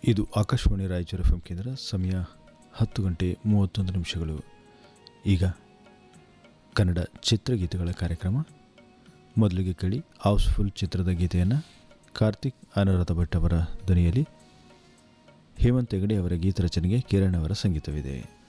ಇದು Akashvani Raichur F M ಕೇಂದ್ರ. ಸಮಯ 10:31. ಈಗ ಕನ್ನಡ ಚಿತ್ರಗೀತೆಗಳ ಕಾರ್ಯಕ್ರಮ. ಮೊದಲಿಗೆ ಕೇಳಿ ಹೌಸ್ಫುಲ್ ಚಿತ್ರದ ಗೀತೆಯನ್ನು ಕಾರ್ತಿಕ್ ಅನುರಾಧ ಭಟ್ ಅವರ ಧ್ವನಿಯಲ್ಲಿ. ಹೇಮಂತ್ ಹೆಗಡೆ ಅವರ ಗೀತರಚನೆಗೆ ಕಿರಣ್ ಅವರ ಸಂಗೀತವಿದೆ.